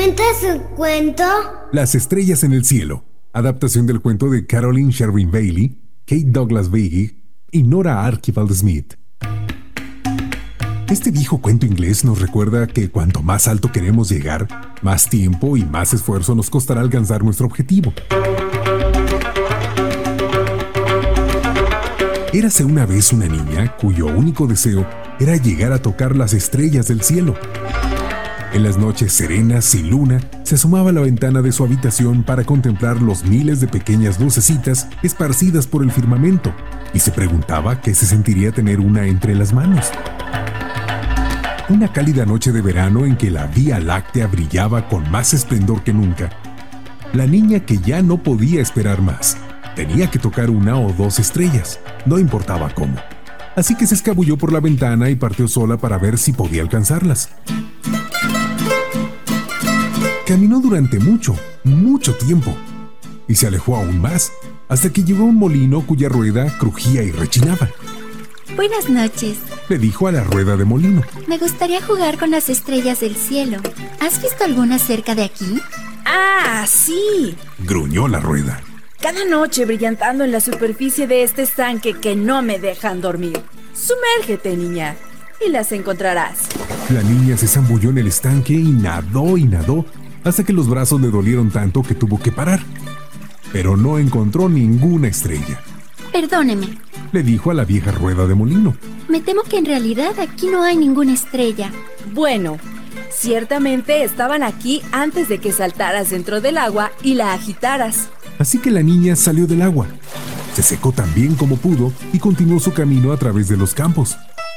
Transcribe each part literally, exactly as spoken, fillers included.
cuentas un cuento? Las estrellas en el cielo, adaptación del cuento de Caroline Sherwin Bailey, Kate Douglas Beatty y Nora Archibald Smith. Este viejo cuento inglés nos recuerda que cuanto más alto queremos llegar, más tiempo y más esfuerzo nos costará alcanzar nuestro objetivo. Érase una vez una niña cuyo único deseo era llegar a tocar las estrellas del cielo. En las noches serenas, sin luna, se asomaba a la ventana de su habitación para contemplar los miles de pequeñas lucecitas esparcidas por el firmamento y se preguntaba qué se sentiría tener una entre las manos. Una cálida noche de verano en que la Vía Láctea brillaba con más esplendor que nunca, la niña, que ya no podía esperar más, tenía que tocar una o dos estrellas, no importaba cómo. Así que se escabulló por la ventana y partió sola para ver si podía alcanzarlas. Caminó durante mucho, mucho tiempo, y se alejó aún más, hasta que llegó a un molino cuya rueda crujía y rechinaba. Buenas noches, le dijo a la rueda de molino. Me gustaría jugar con las estrellas del cielo. ¿Has visto alguna cerca de aquí? ¡Ah, sí! Gruñó la rueda. Cada noche brillantando en la superficie de este estanque que no me dejan dormir. Sumérgete, niña, y las encontrarás. La niña se zambulló en el estanque y nadó y nadó hasta que los brazos le dolieron tanto que tuvo que parar. Pero no encontró ninguna estrella. Perdóneme, le dijo a la vieja rueda de molino. Me temo que en realidad aquí no hay ninguna estrella. Bueno, ciertamente estaban aquí antes de que saltaras dentro del agua y la agitaras. Así que la niña salió del agua, se secó tan bien como pudo y continuó su camino a través de los campos.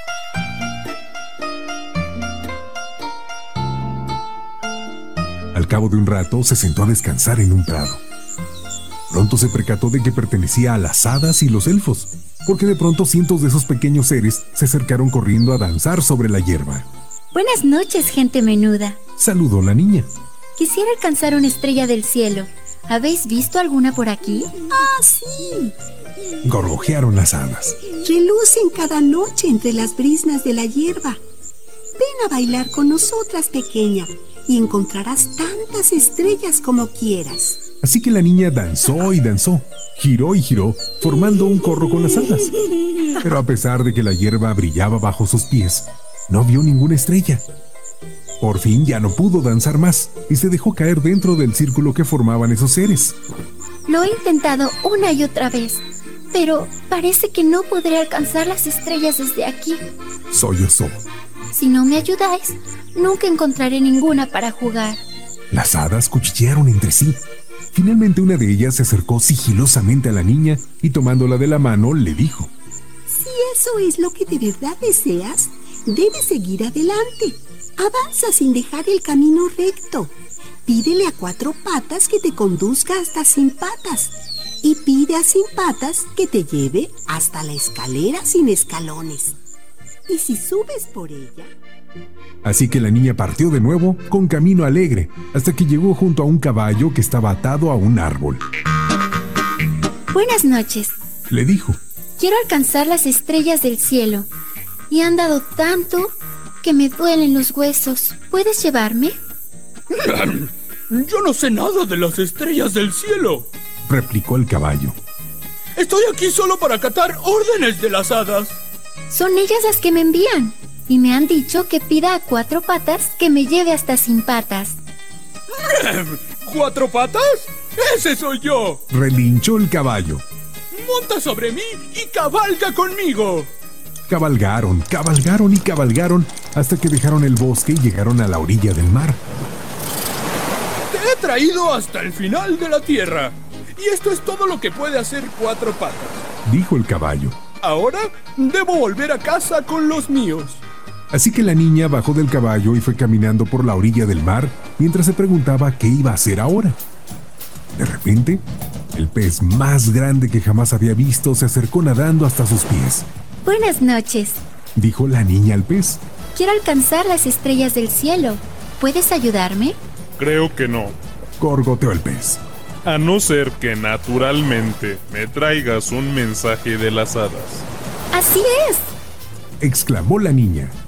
Al cabo de un rato se sentó a descansar en un prado. Pronto se percató de que pertenecía a las hadas y los elfos, porque de pronto cientos de esos pequeños seres se acercaron corriendo a danzar sobre la hierba. Buenas noches, gente menuda, saludó la niña. Quisiera alcanzar una estrella del cielo. ¿Habéis visto alguna por aquí? ¡Ah, sí! Gorgojearon las hadas. Relucen cada noche entre las brisnas de la hierba. Ven a bailar con nosotras, pequeña, y encontrarás tantas estrellas como quieras. Así que la niña danzó y danzó, giró y giró, formando un corro con las hadas. Pero a pesar de que la hierba brillaba bajo sus pies, no vio ninguna estrella. Por fin ya no pudo danzar más y se dejó caer dentro del círculo que formaban esos seres. Lo he intentado una y otra vez, pero parece que no podré alcanzar las estrellas desde aquí. Sollozó. Si no me ayudáis, nunca encontraré ninguna para jugar. Las hadas cuchichearon entre sí. Finalmente una de ellas se acercó sigilosamente a la niña y tomándola de la mano le dijo: Si eso es lo que de verdad deseas, debes seguir adelante. Avanza sin dejar el camino recto. Pídele a Cuatro Patas que te conduzca hasta Sin Patas. Y pide a Sin Patas que te lleve hasta la escalera sin escalones. Y si subes por ella... Así que la niña partió de nuevo con camino alegre hasta que llegó junto a un caballo que estaba atado a un árbol. Buenas noches, le dijo. Quiero alcanzar las estrellas del cielo y he andado tanto que me duelen los huesos. ¿Puedes llevarme? Yo no sé nada de las estrellas del cielo, replicó el caballo. Estoy aquí solo para acatar órdenes de las hadas. Son ellas las que me envían y me han dicho que pida a Cuatro Patas que me lleve hasta Sin Patas. ¿Cuatro Patas? ¡Ese soy yo!, relinchó el caballo. Monta sobre mí y cabalga conmigo. Cabalgaron, cabalgaron y cabalgaron hasta que dejaron el bosque y llegaron a la orilla del mar. Te he traído hasta el final de la tierra y esto es todo lo que puede hacer Cuatro Patas, dijo el caballo. Ahora debo volver a casa con los míos. Así que la niña bajó del caballo y fue caminando por la orilla del mar mientras se preguntaba qué iba a hacer ahora. De repente, el pez más grande que jamás había visto se acercó nadando hasta sus pies. Buenas noches, dijo la niña al pez. Quiero alcanzar las estrellas del cielo. ¿Puedes ayudarme? Creo que no, gorgoteó el pez. A no ser que naturalmente me traigas un mensaje de las hadas. ¡Así es!, exclamó la niña.